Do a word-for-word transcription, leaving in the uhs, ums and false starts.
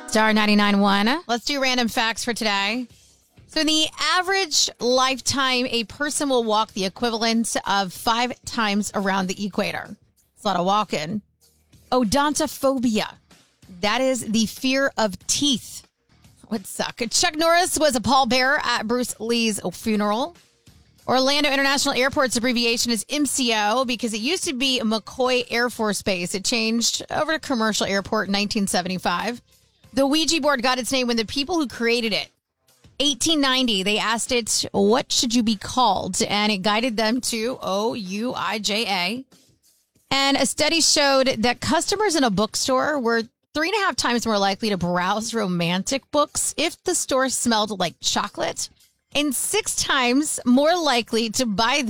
Star ninety-nine point one. Let's do random facts for today. So in the average lifetime, a person will walk the equivalent of five times around the equator. It's a lot of walking. Odontophobia. That is the fear of teeth. Would suck. Chuck Norris was a pallbearer at Bruce Lee's funeral. Orlando International Airport's abbreviation is M C O because it used to be McCoy Air Force Base. It changed over to Commercial Airport in nineteen seventy-five. The Ouija board got its name when the people who created it, eighteen ninety, they asked it, what should you be called? And it guided them to O U I J A. And a study showed that customers in a bookstore were three and a half times more likely to browse romantic books if the store smelled like chocolate, and six times more likely to buy